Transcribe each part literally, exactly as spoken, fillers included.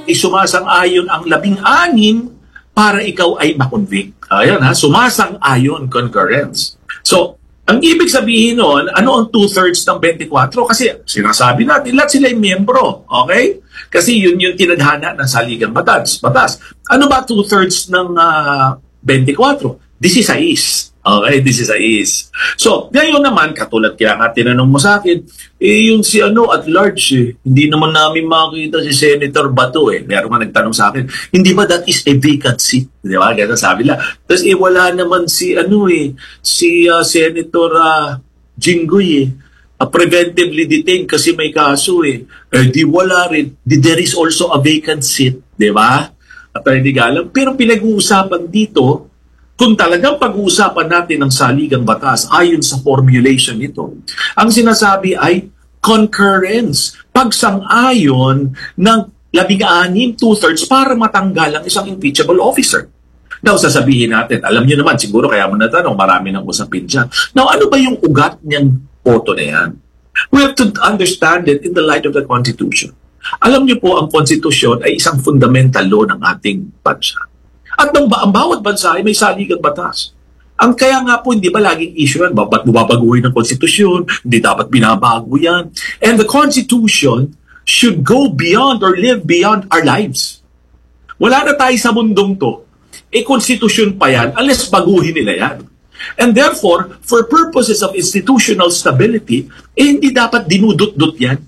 ay sumasang-ayon ang labing-anim para ikaw ay makonvict. Ayan ha, sumasang-ayon, concurrence. So, ang ibig sabihin nun, ano ang two-thirds ng twenty-four? Kasi sinasabi natin, lahat sila yung miyembro. Okay? Kasi yun yung tinadhana ng saligang batas. batas. Ano ba two-thirds ng uh, twenty-four? sixteen. Okay, sixteen. So, ngayon naman, katulad kaya nga tinanong mo sa akin, eh yung si ano at large eh, hindi naman namin makita si Senator Bato eh. Meron nga nagtanong sa akin, hindi ba that is a vacant seat? Di ba? Kaya sabi lang. Tapos eh wala naman si ano eh, si uh, Senator uh, Jinggoy eh. Uh, preventively detained kasi may kaso eh. Eh di wala rin. Di, there is also a vacant seat. Di ba? At hindi galang. Pero pinag-uusapan dito, kung talagang pag-uusapan natin ang saligang batas ayon sa formulation nito, ang sinasabi ay concurrence, pagsang-ayon ng labing-anim, two-thirds para matanggal ang isang impeachable officer. Now, sasabihin natin, alam niyo naman, siguro kaya mo natanong, marami nang usapin dyan. Now, ano ba yung ugat niyang boto na yan? We have to understand it in the light of the Constitution. Alam niyo po, ang Constitution ay isang fundamental law ng ating bansa. At ang, ang bawat bansa ay may saligang batas. Ang kaya nga po, hindi ba laging issue yan? Ba't bubabaguhin ng konstitusyon? Hindi dapat binabago yan. And the Constitution should go beyond or live beyond our lives. Wala na tayo sa mundong to. E konstitusyon pa yan unless baguhin nila yan. And therefore, for purposes of institutional stability, eh hindi dapat dinudot-dot yan.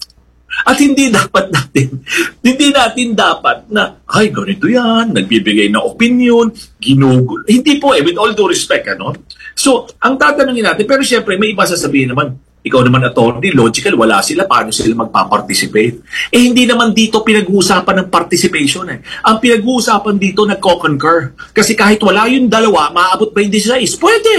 At hindi dapat natin, hindi natin dapat na, ay, ganito yan, nagbibigay na opinion, ginugol. Hindi po eh, with all due respect, ano? So, ang tatanungin natin, pero siyempre, may iba sasabihin naman, ikaw naman attorney, logical, wala sila, paano sila magpaparticipate? Eh, hindi naman dito pinag-uusapan ng participation eh. Ang pinag-uusapan dito, nagko-concur. Kasi kahit wala yung dalawa, maaabot ba yung sixteen? Pwede.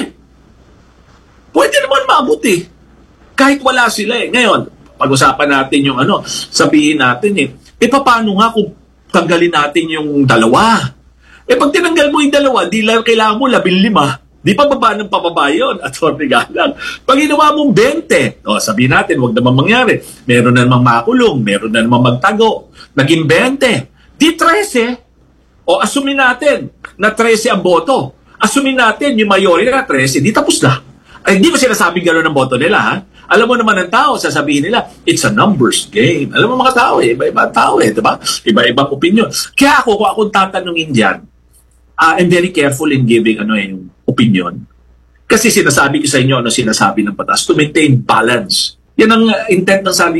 Pwede naman maabot eh. Kahit wala sila eh. Ngayon, pag-usapan natin yung ano, sabihin natin eh, eh paano nga kung tanggalin natin yung dalawa? Eh pag tinanggal mo yung dalawa, di lang kailangan mo labing lima, di pa baba ng pababa yun, at sorry galang. Pag ginawa mong twenty, o sabihin natin, wag naman mangyari, meron na namang makulong, meron na namang magtago, naging twenty, di thirteen, o asumin natin na thirteen ang boto, asumin natin yung mayority na thirteen, di tapos na. Ay, hindi ko sinasabing gano'n ang boto nila, ha? Alam mo naman ng tao, sasabihin nila, it's a numbers game. Alam mo mga tao eh, iba-iba tao eh, diba? Iba-ibang opinion. Kaya ako, kung akong tatanungin dyan, uh, I'm very careful in giving ano eh, yung opinion. Kasi sinasabi ko sa inyo, ano sinasabi ng batas, to maintain balance. Yan ang uh, intent ng sali